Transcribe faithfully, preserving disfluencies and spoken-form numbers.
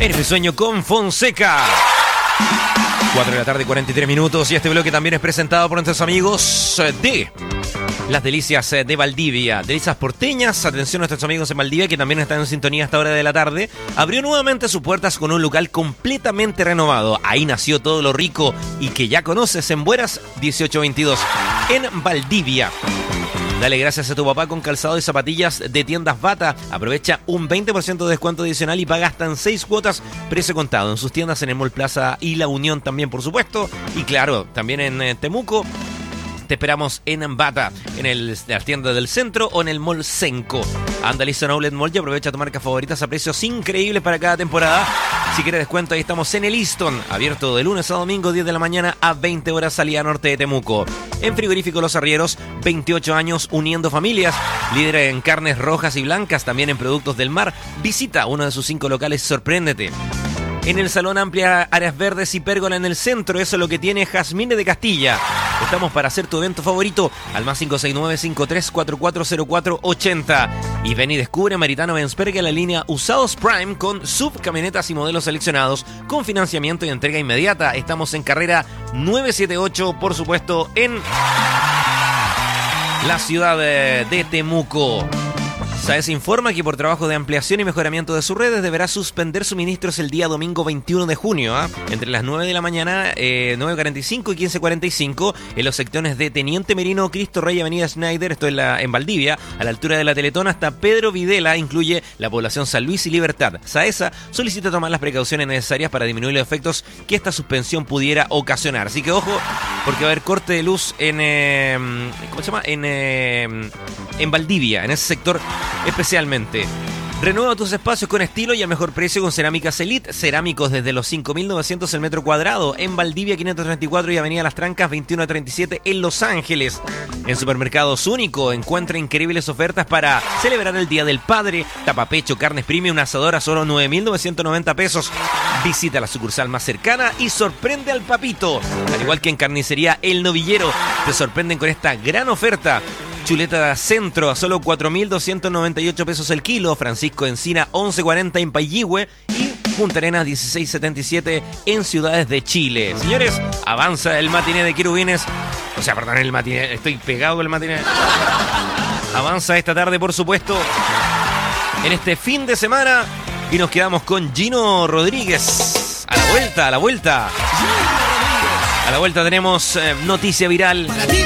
Eres mi sueño con Fonseca. cuatro de la tarde, cuarenta y tres minutos. Y este bloque también es presentado por nuestros amigos de Las Delicias de Valdivia. Delicias porteñas. Atención a nuestros amigos en Valdivia, que también están en sintonía a esta hora de la tarde. Abrió nuevamente sus puertas con un local completamente renovado. Ahí nació todo lo rico y que ya conoces en Bueras dieciocho veintidós, en Valdivia. Dale gracias a tu papá con calzado y zapatillas de Tiendas Bata. Aprovecha un veinte por ciento de descuento adicional y paga hasta en seis cuotas precio contado en sus tiendas en el Mall Plaza y La Unión también, por supuesto. Y claro, también en eh, Temuco. Te esperamos en Bata, en el, la tienda del centro o en el Mall Senco. Anda listo en Outlet Mall y aprovecha tu marca favoritas a precios increíbles para cada temporada. Si quieres descuento, ahí estamos en el Easton, abierto de lunes a domingo, diez de la mañana a veinte horas, salida norte de Temuco. En Frigorífico Los Arrieros, veintiocho años uniendo familias, líder en carnes rojas y blancas, también en productos del mar. Visita uno de sus cinco locales, sorpréndete. En el salón, amplia áreas verdes y pérgola en el centro. Eso es lo que tiene Jazmine de Castilla. Estamos para hacer tu evento favorito al más cinco seis nueve, cinco tres cuatro cuatro cero cuatro ocho cero. Y ven y descubre Maritano Bensperga, la línea Usados Prime con subcamionetas y modelos seleccionados con financiamiento y entrega inmediata. Estamos en carrera nueve siete ocho, por supuesto, en la ciudad de, de Temuco. SAES informa que por trabajo de ampliación y mejoramiento de sus redes deberá suspender suministros el día domingo veintiuno de junio, ¿eh? entre las nueve de la mañana, eh, nueve cuarenta y cinco y quince cuarenta y cinco, en los sectores de Teniente Merino, Cristo Rey, Avenida Schneider, esto en, la, en Valdivia, a la altura de la Teletón, hasta Pedro Videla, incluye la población San Luis y Libertad. SAESA solicita tomar las precauciones necesarias para disminuir los efectos que esta suspensión pudiera ocasionar. Así que ojo, porque va a haber corte de luz en, eh, ¿cómo se llama? En, eh, en Valdivia, en ese sector especialmente. Renueva tus espacios con estilo y a mejor precio con Cerámicas Elite. Cerámicos desde los cinco mil novecientos el metro cuadrado. En Valdivia quinientos treinta y cuatro y Avenida Las Trancas veintiuno treinta y siete en Los Ángeles. En Supermercados Único encuentra increíbles ofertas para celebrar el Día del Padre. Tapapecho, carnes premium, asador a solo nueve mil novecientos noventa pesos. Visita la sucursal más cercana y sorprende al papito. Al igual que en Carnicería El Novillero, te sorprenden con esta gran oferta. Chuleta Centro a solo cuatro mil doscientos noventa y ocho pesos el kilo. Francisco Encina once cuarenta en Payihue y Punta Arenas dieciséis setenta y siete en Ciudades de Chile. Señores, avanza el matiné de Querubines. O sea, perdón, el matiné, estoy pegado con el matiné. Avanza esta tarde, por supuesto, en este fin de semana. Y nos quedamos con Gino Rodríguez. A la vuelta, a la vuelta. A la vuelta tenemos eh, noticia viral.